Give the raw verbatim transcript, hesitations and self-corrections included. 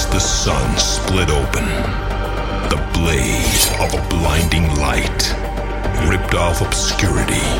as the sun split open. The blaze of a blinding light ripped off obscurity